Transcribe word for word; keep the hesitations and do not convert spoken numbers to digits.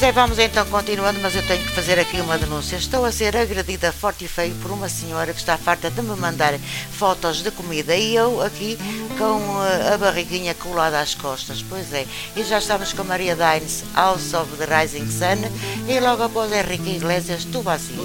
Pois é, vamos então continuando, mas eu tenho que fazer aqui uma denúncia. Estou a ser agredida forte e feio por uma senhora que está farta de me mandar fotos de comida e eu aqui com a barriguinha colada às costas. Pois é, e já estamos com Maria Dines, House of the Rising Sun, e logo após Henrique Iglesias, Tu Vazio.